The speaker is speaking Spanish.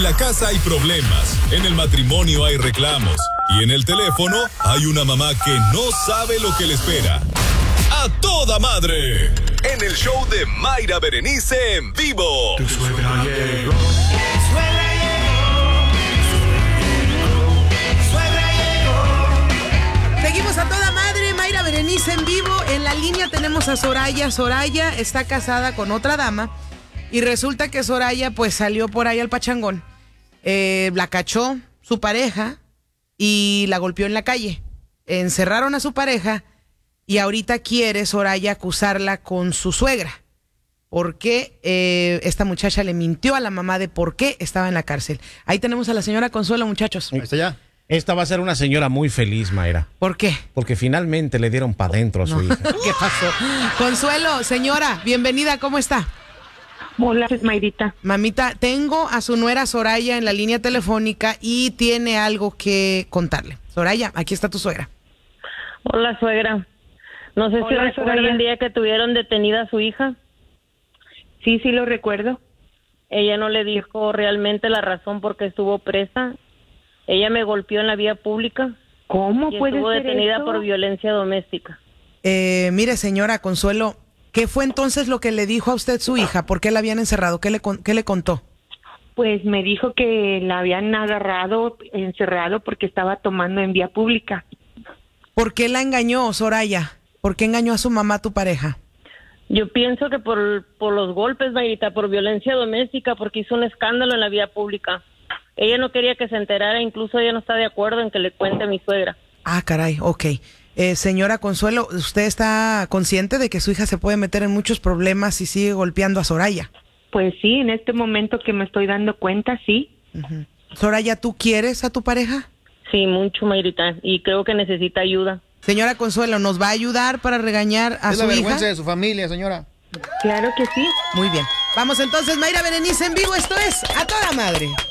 En la casa hay problemas, en el matrimonio hay reclamos y en el teléfono hay una mamá que no sabe lo que le espera. ¡A toda madre! En el show de Mayra Berenice en vivo. Tu suegra llegó. Seguimos a toda madre, Mayra Berenice en vivo. En la línea tenemos a Soraya. Soraya está casada con otra dama y resulta que Soraya pues salió por ahí al pachangón. La cachó su pareja y la golpeó en la calle. Encerraron a su pareja y ahorita quiere Soraya acusarla con su suegra. Porque esta muchacha le mintió a la mamá de por qué estaba en la cárcel. Ahí tenemos a la señora Consuelo, muchachos. Ahí está ya. Esta va a ser una señora muy feliz, Mayra. ¿Por qué? Porque finalmente le dieron para adentro a su hija. ¿Qué pasó? Consuelo, señora, bienvenida, ¿cómo está? Hola, Mayrita. Mamita, tengo a su nuera Soraya en la línea telefónica y tiene algo que contarle. Soraya, aquí está tu suegra. Hola, suegra. No sé si recuerda el día que tuvieron detenida a su hija. Sí, sí lo recuerdo. Ella no le dijo realmente la razón por qué estuvo presa. Ella me golpeó en la vía pública. ¿Cómo y puede estuvo ser detenida eso? por violencia doméstica. Mire, señora Consuelo, ¿qué fue entonces lo que le dijo a usted su hija? ¿Por qué la habían encerrado? ¿Qué le contó? Pues me dijo que la habían agarrado, encerrado porque estaba tomando en vía pública. ¿Por qué la engañó, Soraya? ¿Por qué engañó a su mamá, tu pareja? Yo pienso que por los golpes, Mayrita, por violencia doméstica, porque hizo un escándalo en la vía pública. Ella no quería que se enterara, incluso ella no está de acuerdo en que le cuente a mi suegra. Ah, caray, ok. Señora Consuelo, ¿usted está consciente de que su hija se puede meter en muchos problemas si sigue golpeando a Soraya? Pues sí, en este momento que me estoy dando cuenta, sí. Uh-huh. Soraya, ¿tú quieres a tu pareja? Sí, mucho, Mayrita, y creo que necesita ayuda. Señora Consuelo, ¿nos va a ayudar para regañar a su hija? Es la vergüenza de su familia, señora. Claro que sí. Muy bien. Vamos entonces, Mayra Berenice en vivo, esto es A Toda Madre.